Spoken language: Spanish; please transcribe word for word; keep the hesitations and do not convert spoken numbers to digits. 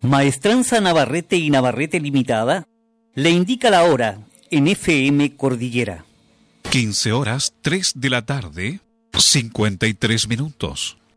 Maestranza Navarrete y Navarrete Limitada le indica la hora en F M Cordillera. quince horas tres de la tarde, cincuenta y tres minutos.